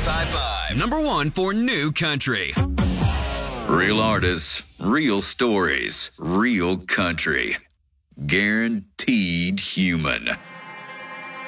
95.5. Number one for new country. Real artists, real stories, real country. Guaranteed human.